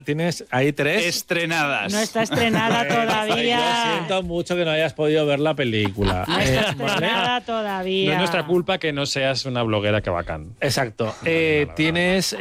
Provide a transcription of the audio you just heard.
Tienes ahí 3 estrenadas. No está estrenada todavía. Yo siento mucho que no hayas podido ver la película. No está estrenada todavía. No es nuestra culpa que no seas una bloguera que bacán. Exacto. Vale. Tienes